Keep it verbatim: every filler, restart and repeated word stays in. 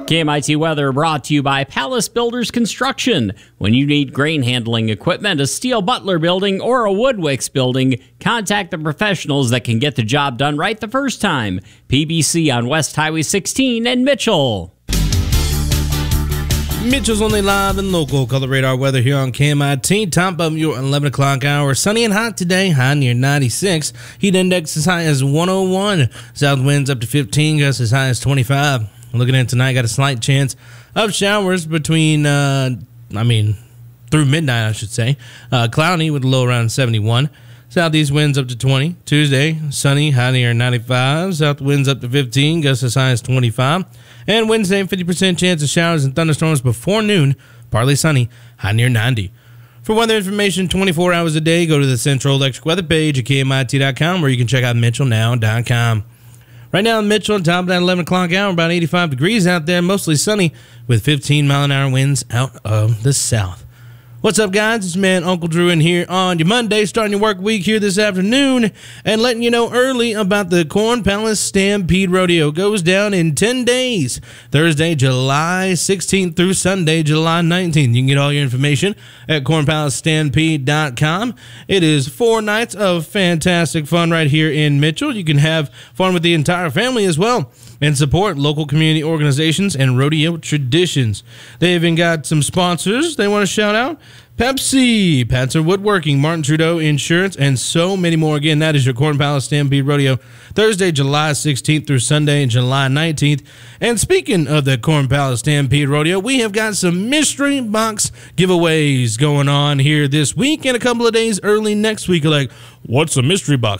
K M I T weather brought to you by Palace Builders Construction. When you need grain handling equipment, a steel Butler building, or a Woodwicks building, contact the professionals that can get the job done right the first time. P B C on West Highway sixteen in Mitchell. Mitchell's only live and local color radar weather here on K M I T. Top of your eleven o'clock hour. Sunny and hot today, high near ninety-six. Heat index as high as one oh one. South winds up to fifteen, gusts as high as twenty-five. Looking at tonight, got a slight chance of showers between, uh, I mean, through midnight, I should say. Uh, cloudy with a low around seventy-one. Southeast winds up to twenty. Tuesday, sunny, high near ninety-five. South winds up to fifteen, gusts as high as twenty-five. And Wednesday, fifty percent chance of showers and thunderstorms before noon. Partly sunny, high near ninety. For weather information twenty-four hours a day, go to the Central Electric Weather page at K M I T dot com, where you can check out Mitchell Now dot com. Right now in Mitchell, top of that eleven o'clock hour, about eighty-five degrees out there, mostly sunny with fifteen mile an hour winds out of the south. What's up, guys? It's man Uncle Drew in here on your Monday, starting your work week here this afternoon, and letting you know early about the Corn Palace Stampede Rodeo. Goes down in ten days, Thursday, July sixteenth through Sunday, July nineteenth. You can get all your information at corn palace stampede dot com. It is four nights of fantastic fun right here in Mitchell. You can have fun with the entire family as well and support local community organizations and rodeo traditions. They even got some sponsors they want to shout out. Pepsi, Patzer Woodworking, Martin Trudeau Insurance, and so many more. Again, that is your Corn Palace Stampede Rodeo, Thursday, July sixteenth through Sunday, July nineteenth. And speaking of the Corn Palace Stampede Rodeo, we have got some mystery box giveaways going on here this week and a couple of days early next week. Like, what's a mystery box?